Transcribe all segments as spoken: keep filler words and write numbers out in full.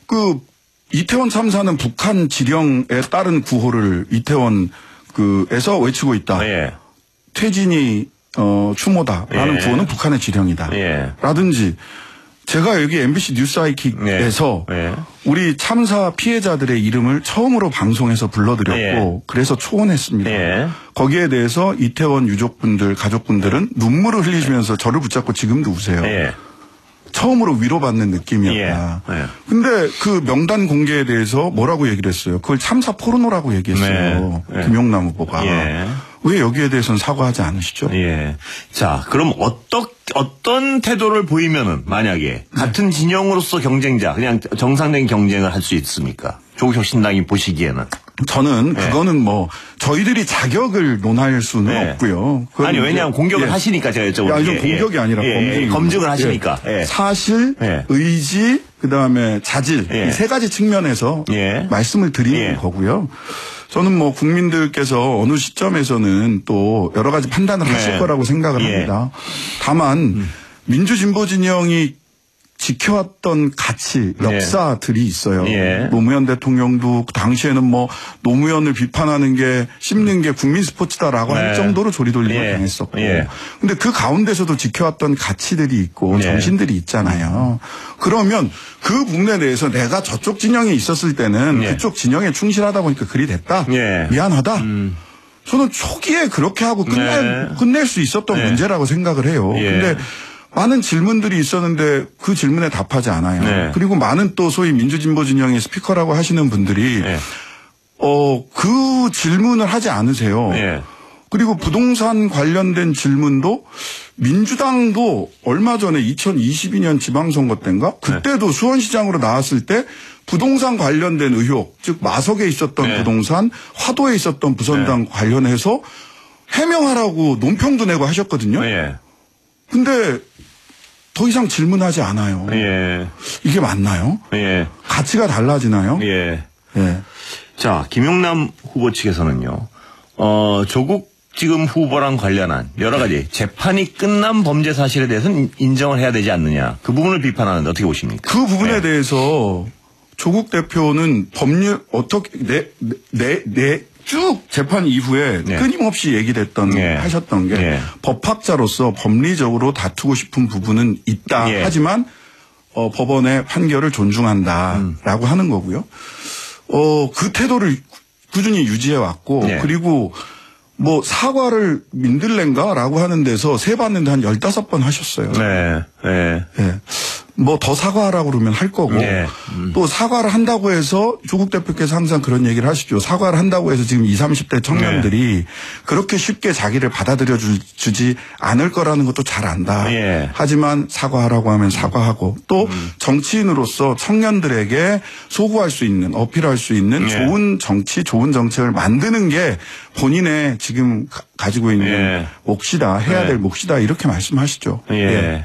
그 이태원 참사는 북한 지령에 따른 구호를 이태원 그에서 외치고 있다. 예. 퇴진이 어 추모다라는 예. 구호는 북한의 지령이다. 예. 라든지 제가 여기 엠비씨 뉴스아이킥에서 예. 예. 우리 참사 피해자들의 이름을 처음으로 방송에서 불러드렸고 예. 그래서 초원했습니다. 예. 거기에 대해서 이태원 유족분들 가족분들은 눈물을 흘리시면서 저를 붙잡고 지금도 우세요. 예. 처음으로 위로받는 느낌이었다. 예. 예. 근데 그 명단 공개에 대해서 뭐라고 얘기를 했어요? 그걸 참사 포르노라고 얘기했어요. 네. 김용남 후보가. 예. 왜 여기에 대해서는 사과하지 않으시죠? 예. 자, 그럼 어떤 어떤 태도를 보이면은 만약에 같은 진영으로서 경쟁자, 그냥 정상적인 경쟁을 할 수 있습니까? 조국 신당이 보시기에는. 저는 네. 그거는 뭐 저희들이 자격을 논할 수는 네. 없고요. 아니 왜냐하면 공격을 예. 하시니까 제가 여쭤보는 야, 이건 게. 공격이 예. 아니라 예. 검증. 검증을 하시니까. 예. 예. 사실, 예. 의지, 그다음에 자질 예. 이 세 가지 측면에서 예. 말씀을 드리는 예. 거고요. 저는 뭐 국민들께서 어느 시점에서는 또 여러 가지 판단을 네. 하실 거라고 생각을 예. 합니다. 다만 음. 민주진보 진영이 지켜왔던 가치, 역사들이 있어요. 예. 노무현 대통령도 그 당시에는 뭐 노무현을 비판하는 게 씹는 게 국민 스포츠다라고 네. 할 정도로 조리돌림을 예. 당했었고. 예. 근데 그 가운데서도 지켜왔던 가치들이 있고 예. 정신들이 있잖아요. 그러면 그 부분에 대해서 내가 저쪽 진영에 있었을 때는 예. 그쪽 진영에 충실하다 보니까 그리 됐다. 예. 미안하다. 음. 저는 초기에 그렇게 하고 끝낼, 네. 끝낼 수 있었던 네. 문제라고 생각을 해요. 예. 근데 많은 질문들이 있었는데 그 질문에 답하지 않아요. 네. 그리고 많은 또 소위 민주진보 진영의 스피커라고 하시는 분들이 네. 어, 그 질문을 하지 않으세요. 네. 그리고 부동산 관련된 질문도 민주당도 얼마 전에 이천이십이 년 지방선거 때인가 그때도 네. 수원시장으로 나왔을 때 부동산 관련된 의혹, 즉 마석에 있었던 네. 부동산, 화도에 있었던 부선당 네. 관련해서 해명하라고 논평도 내고 하셨거든요. 네. 근데 더 이상 질문하지 않아요. 예. 이게 맞나요? 예. 가치가 달라지나요? 예. 예. 자, 김용남 후보 측에서는요, 어, 조국 지금 후보랑 관련한 여러 가지 재판이 끝난 범죄 사실에 대해서는 인정을 해야 되지 않느냐. 그 부분을 비판하는데 어떻게 보십니까? 그 부분에 예. 대해서 조국 대표는 법률 어떻게 내 내 내 쭉 재판 이후에 네. 끊임없이 얘기됐던 네. 하셨던 게 네. 법학자로서 법리적으로 다투고 싶은 부분은 있다. 네. 하지만 어, 법원의 판결을 존중한다라고 음. 하는 거고요. 어, 그 태도를 꾸준히 유지해 왔고 네. 그리고 뭐 사과를 민들레인가라고 하는 데서 세 봤는데 한 열다섯 번 하셨어요. 네. 네. 네. 뭐 더 사과하라고 그러면 할 거고 네. 음. 또 사과를 한다고 해서 조국 대표께서 항상 그런 얘기를 하시죠. 사과를 한다고 해서 지금 이십, 삼십 대 청년들이 네. 그렇게 쉽게 자기를 받아들여 주, 주지 않을 거라는 것도 잘 안다. 네. 하지만 사과하라고 하면 사과하고 또 음. 정치인으로서 청년들에게 소구할 수 있는 어필할 수 있는 네. 좋은 정치 좋은 정책을 만드는 게 본인의 지금 가, 가지고 있는 네. 몫이다. 해야 될 네. 몫이다. 이렇게 말씀하시죠. 예. 네.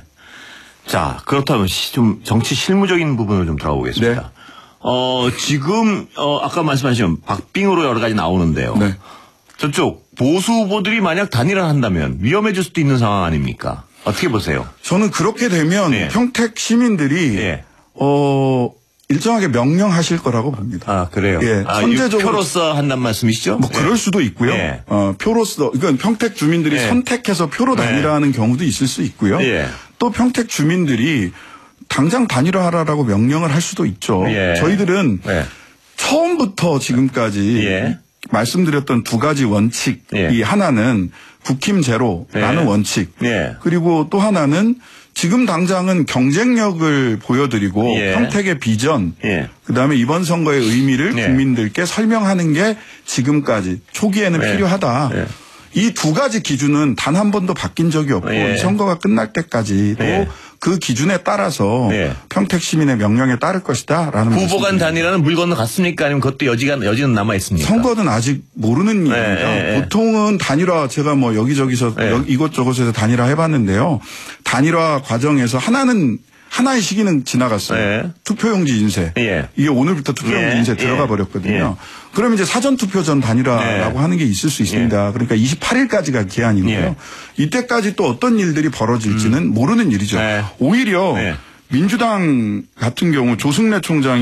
자, 그렇다면 좀 정치 실무적인 부분을 좀 들어가 보겠습니다. 네. 어, 지금, 어, 아까 말씀하신 박빙으로 여러 가지 나오는데요. 네. 저쪽 보수 후보들이 만약 단일화 한다면 위험해질 수도 있는 상황 아닙니까? 어떻게 보세요? 저는 그렇게 되면 네. 평택 시민들이, 네. 어, 일정하게 명령하실 거라고 봅니다. 아, 그래요? 예. 아, 선제적으로. 표로서 한단 말씀이시죠? 뭐, 네. 그럴 수도 있고요. 네. 어, 표로서, 이건 평택 주민들이 네. 선택해서 표로 단일화하는 네. 경우도 있을 수 있고요. 네. 또 평택 주민들이 당장 단일화하라라고 명령을 할 수도 있죠. 예. 저희들은 예. 처음부터 지금까지 예. 말씀드렸던 두 가지 원칙이 예. 하나는 국힘 제로라는 예. 원칙 예. 그리고 또 하나는 지금 당장은 경쟁력을 보여드리고 예. 평택의 비전 예. 그다음에 이번 선거의 의미를 예. 국민들께 설명하는 게 지금까지 초기에는 예. 필요하다. 예. 이 두 가지 기준은 단 한 번도 바뀐 적이 없고 예. 이 선거가 끝날 때까지도 예. 그 기준에 따라서 예. 평택 시민의 명령에 따를 것이다라는 후보 간 단일화는 물 건너 갔습니까? 아니면 그것도 여지가 여지는 남아 있습니까? 선거는 아직 모르는 예. 일입니다. 예. 보통은 단일화 제가 뭐 여기저기서 예. 여기 이곳저곳에서 단일화 해봤는데요. 단일화 과정에서 하나는 하나의 시기는 지나갔어요. 예. 투표용지 인쇄. 예. 이게 오늘부터 투표용지 예. 인쇄 들어가 예. 버렸거든요. 예. 그럼 이제 사전투표 전 단일화라고 예. 하는 게 있을 수 있습니다. 예. 그러니까 이십팔 일까지가 기한이고요. 예. 이때까지 또 어떤 일들이 벌어질지는 음. 모르는 일이죠. 예. 오히려 예. 민주당 같은 경우 조승래 총장이